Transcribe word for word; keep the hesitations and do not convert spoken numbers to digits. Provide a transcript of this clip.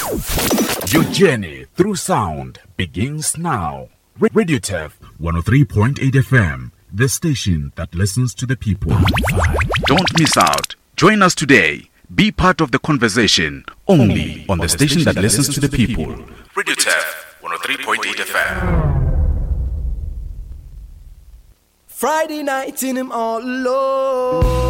Your journey through sound begins now. Radio Turf one oh three point eight F M, the station that listens to the people. Don't miss out. Join us today. Be part of the conversation only on the station that listens to the people. Radio Turf one oh three point eight F M. Friday night in him all alone.